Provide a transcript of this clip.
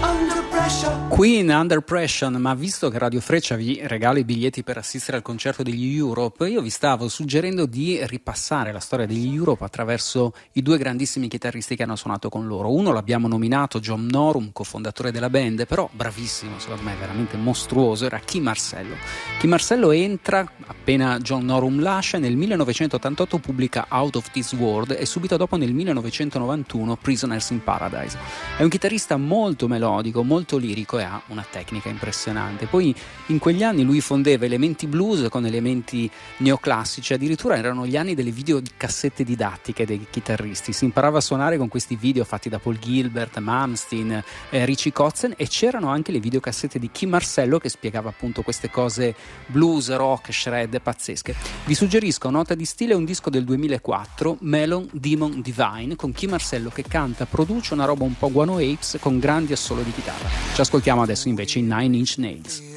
Queen Under Pressure, ma visto che Radio Freccia vi regala i biglietti per assistere al concerto degli Europe, io vi stavo suggerendo di ripassare la storia degli Europe attraverso i due grandissimi chitarristi che hanno suonato con loro. Uno l'abbiamo nominato, John Norum, cofondatore della band, però bravissimo, secondo me veramente mostruoso, era Kee Marcello. Kee Marcello entra appena John Norum lascia, nel 1988 pubblica Out of This World e subito dopo nel 1991 Prisoners in Paradise. È un chitarrista molto melodico, molto lirico e ha una tecnica impressionante. Poi in quegli anni lui fondeva elementi blues con elementi neoclassici, addirittura erano gli anni delle videocassette didattiche dei chitarristi, si imparava a suonare con questi video fatti da Paul Gilbert, Malmsteen, Richie Kotzen, e c'erano anche le videocassette di Kee Marcello che spiegava appunto queste cose blues, rock, shred pazzesche. Vi suggerisco, nota di stile, un disco del 2004, Melon Demon Divine, con Kee Marcello che canta, produce una roba un po' Guano Apes con grandi assolo di chitarra. Ci ascoltiamo adesso invece i Nine Inch Nails.